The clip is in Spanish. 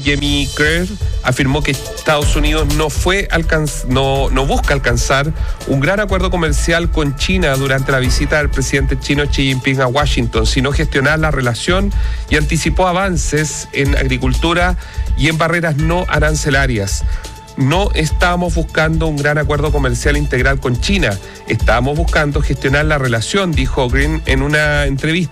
Jamie Kerr afirmó que Estados Unidos no busca alcanzar un gran acuerdo comercial con China durante la visita del presidente chino Xi Jinping a Washington, sino gestionar la relación, y anticipó avances en agricultura y en barreras no arancelarias. No estamos buscando un gran acuerdo comercial integral con China, estamos buscando gestionar la relación, dijo Green en una entrevista